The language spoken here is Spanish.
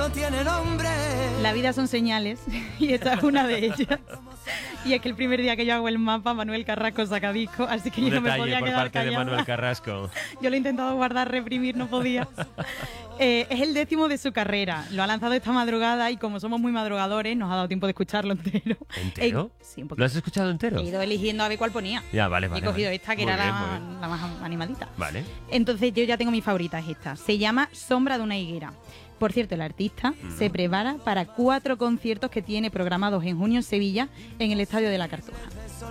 no tiene nombre. La vida son señales y esta es una de ellas. Y es que el primer día que yo hago el mapa, Manuel Carrasco saca disco, así que Un yo no me detalle podía por quedar parte de callada. Manuel Carrasco. Yo lo he intentado guardar, reprimir, no podía. Es el 10º de su carrera. Lo ha lanzado esta madrugada y como somos muy madrugadores, nos ha dado tiempo de escucharlo entero. ¿Entero? Sí, un poquito. ¿Lo has escuchado entero? He ido eligiendo a ver cuál ponía. Ya, vale, Y vale. he cogido vale. esta, que Muy era bien, muy bien. la más animadita. Vale. Entonces yo ya tengo mi favorita, es esta. Se llama Sombra de una higuera. Por cierto, el artista se prepara para 4 conciertos que tiene programados en junio en Sevilla, en el Estadio de la Cartuja.